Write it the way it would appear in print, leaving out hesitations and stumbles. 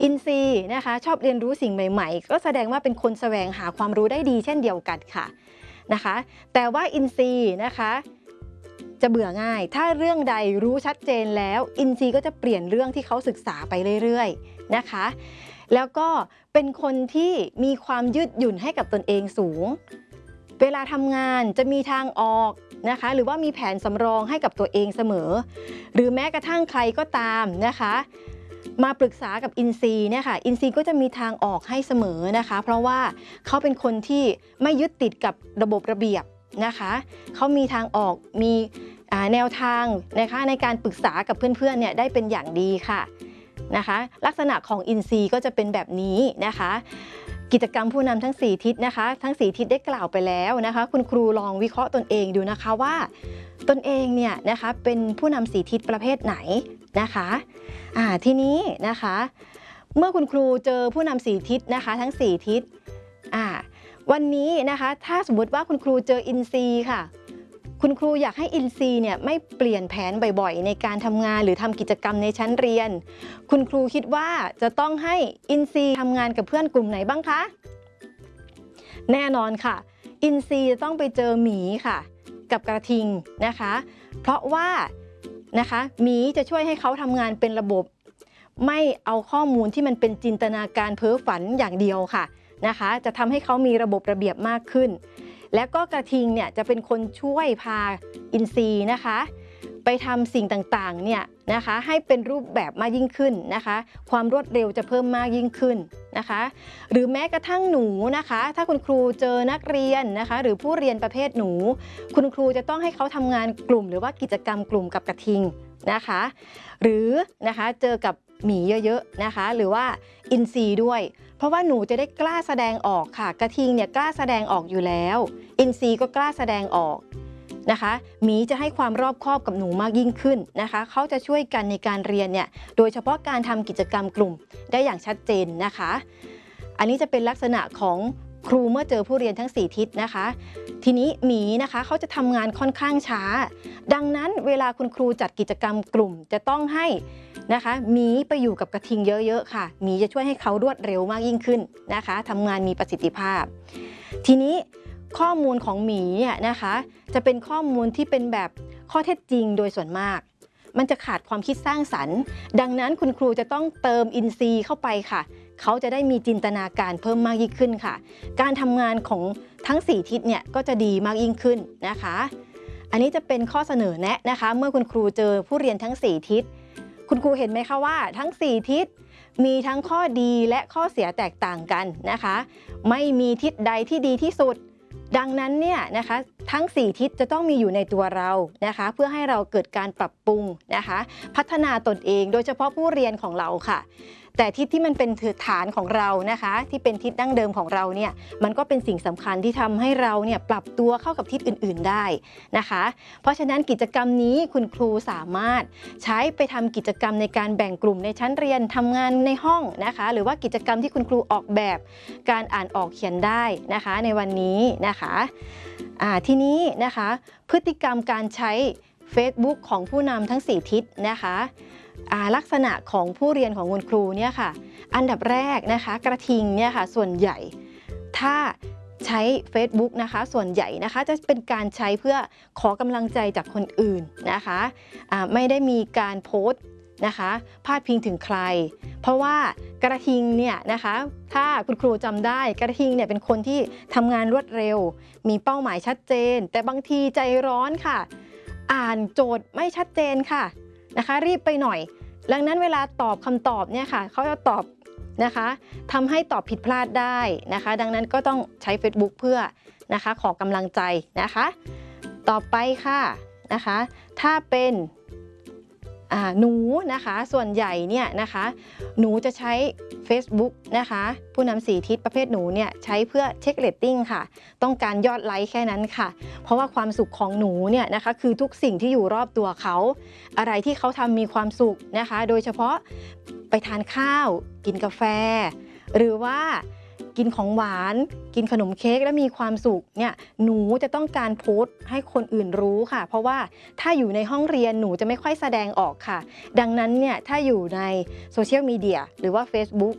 อินทรีย์นะคะชอบเรียนรู้สิ่งใหม่ๆก็แสดงว่าเป็นคนแสวงหาความรู้ได้ดีเช่นเดียวกันค่ะนะคะแต่ว่าอินทรีย์นะคะจะเบื่อง่ายถ้าเรื่องใดรู้ชัดเจนแล้วอินทรีย์ก็จะเปลี่ยนเรื่องที่เขาศึกษาไปเรื่อยๆนะคะแล้วก็เป็นคนที่มีความยืดหยุ่นให้กับตนเองสูงเวลาทำงานจะมีทางออกนะคะหรือว่ามีแผนสำรองให้กับตัวเองเสมอหรือแม้กระทั่งใครก็ตามนะคะมาปรึกษากับอินซีเนี่ยค่ะอินซีก็จะมีทางออกให้เสมอนะคะเพราะว่าเขาเป็นคนที่ไม่ยึดติดกับระบบระเบียบนะคะเขามีทางออกมีแนวทางนะคะในการปรึกษากับเพื่อนๆเนี่ยได้เป็นอย่างดีค่ะนะคะลักษณะของอินซีก็จะเป็นแบบนี้นะคะกิจกรรมผู้นำทั้ง4ทิศนะคะทั้ง4ทิศได้กล่าวไปแล้วนะคะคุณครูลองวิเคราะห์ตนเองดูนะคะว่าตนเองเนี่ยนะคะเป็นผู้นำ4ทิศประเภทไหนนะคะทีนี้นะคะเมื่อคุณครูเจอผู้นำ4ทิศนะคะทั้ง4ทิศวันนี้นะคะถ้าสมมติว่าคุณครูเจออินทรีย์ค่ะคุณครูอยากให้อินทรีย์เนี่ยไม่เปลี่ยนแผนบ่อยๆในการทำงานหรือทำกิจกรรมในชั้นเรียนคุณครูคิดว่าจะต้องให้อินทรีย์ทำงานกับเพื่อนกลุ่มไหนบ้างคะแน่นอนค่ะอินทรีย์จะต้องไปเจอหมีค่ะกับกระทิงนะคะเพราะว่านะคะหมีจะช่วยให้เขาทำงานเป็นระบบไม่เอาข้อมูลที่มันเป็นจินตนาการเพ้อฝันอย่างเดียวค่ะนะคะจะทำให้เขามีระบบระเบียบมากขึ้นและก็กระทิงเนี่ยจะเป็นคนช่วยพาอินทรีย์นะคะไปทำสิ่งต่างๆเนี่ยนะคะให้เป็นรูปแบบมากยิ่งขึ้นนะคะความรวดเร็วจะเพิ่มมากยิ่งขึ้นนะคะหรือแม้กระทั่งหนูนะคะถ้าคุณครูเจอนักเรียนนะคะหรือผู้เรียนประเภทหนูคุณครูจะต้องให้เขาทำงานกลุ่มหรือว่ากิจกรรมกลุ่มกับกระทิงนะคะหรือนะคะเจอกับหมีเยอะๆนะคะหรือว่าอินทรีด้วยเพราะว่าหนูจะได้กล้าแสดงออกค่ะกระทิงเนี่ยกล้าแสดงออกอยู่แล้วอินทรีก็กล้าแสดงออกนะคะหมีจะให้ความรอบคอบกับหนูมากยิ่งขึ้นนะคะเขาจะช่วยกันในการเรียนเนี่ยโดยเฉพาะการทำกิจกรรมกลุ่มได้อย่างชัดเจนนะคะอันนี้จะเป็นลักษณะของครูเมื่อเจอผู้เรียนทั้ง4ทิศนะคะทีนี้หมีนะคะเขาจะทำงานค่อนข้างช้าดังนั้นเวลาคุณครูจัดกิจกรรมกลุ่มจะต้องให้นะคะหมีไปอยู่กับกระทิงเยอะๆค่ะหมีจะช่วยให้เขารวดเร็วมากยิ่งขึ้นนะคะทำงานมีประสิทธิภาพทีนี้ข้อมูลของหมีเนี่ยนะคะจะเป็นข้อมูลที่เป็นแบบข้อเท็จจริงโดยส่วนมากมันจะขาดความคิดสร้างสรรค์ดังนั้นคุณครูจะต้องเติมอินทรีย์เข้าไปค่ะเขาจะได้มีจินตนาการเพิ่มมากยิ่งขึ้นค่ะการทำงานของทั้ง4ทิศเนี่ยก็จะดีมากยิ่งขึ้นนะคะอันนี้จะเป็นข้อเสนอแนะนะคะเมื่อคุณครูเจอผู้เรียนทั้ง4ทิศคุณครูเห็นไหมคะว่าทั้ง4ทิศมีทั้งข้อดีและข้อเสียแตกต่างกันนะคะไม่มีทิศใดที่ดีที่สุดดังนั้นเนี่ยนะคะทั้ง4ทิศจะต้องมีอยู่ในตัวเรานะคะเพื่อให้เราเกิดการปรับปรุงนะคะพัฒนาตนเองโดยเฉพาะผู้เรียนของเราค่ะแต่ทิศที่มันเป็นฐานของเรานะคะที่เป็นทิศดั้งเดิมของเราเนี่ยมันก็เป็นสิ่งสำคัญที่ทำให้เราเนี่ยปรับตัวเข้ากับทิศอื่นๆได้นะคะเพราะฉะนั้นกิจกรรมนี้คุณครูสามารถใช้ไปทำกิจกรรมในการแบ่งกลุ่มในชั้นเรียนทำงานในห้องนะคะหรือว่ากิจกรรมที่คุณครูออกแบบการอ่านออกเขียนได้นะคะในวันนี้นะคะทีนี้นะคะพฤติกรรมการใช้ Facebook ของผู้นำทั้ง4ทิศนะคะลักษณะของผู้เรียนของคุณครูเนี่ยค่ะอันดับแรกนะคะกระทิงเนี่ยค่ะส่วนใหญ่ถ้าใช้ Facebook นะคะส่วนใหญ่นะคะจะเป็นการใช้เพื่อขอกำลังใจจากคนอื่นนะคะไม่ได้มีการโพสต์นะคะพาดพิงถึงใครเพราะว่ากระทิงเนี่ยนะคะถ้าคุณครูจำได้กระทิงเนี่ยเป็นคนที่ทำงานรวดเร็วมีเป้าหมายชัดเจนแต่บางทีใจร้อนค่ะอ่านโจทย์ไม่ชัดเจนค่ะนะคะรีบไปหน่อยดังนั้นเวลาตอบคำตอบเนี่ยค่ะเขาจะตอบนะคะทำให้ตอบผิดพลาดได้นะคะดังนั้นก็ต้องใช้ Facebook เพื่อนะคะขอกำลังใจนะคะต่อไปค่ะนะคะถ้าเป็นหนูนะคะส่วนใหญ่เนี่ยนะคะหนูจะใช้ Facebook นะคะผู้นำ4ทิศประเภทหนูเนี่ยใช้เพื่อเช็คเรตติ้งค่ะต้องการยอดไลค์แค่นั้นค่ะเพราะว่าความสุขของหนูเนี่ยนะคะคือทุกสิ่งที่อยู่รอบตัวเขาอะไรที่เขาทำมีความสุขนะคะโดยเฉพาะไปทานข้าวกินกาแฟหรือว่ากินของหวานกินขนมเค้กแล้วมีความสุขเนี่ยหนูจะต้องการโพสต์ให้คนอื่นรู้ค่ะเพราะว่าถ้าอยู่ในห้องเรียนหนูจะไม่ค่อยแสดงออกค่ะดังนั้นเนี่ยถ้าอยู่ในโซเชียลมีเดียหรือว่า Facebook